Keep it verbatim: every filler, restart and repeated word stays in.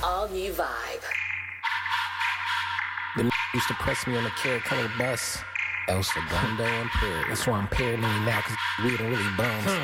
all new vibe. The used to press me on the carrot colored bus. El Segundo and Perry. That's why I'm paranoid now, cause we don't really bums. Hmm.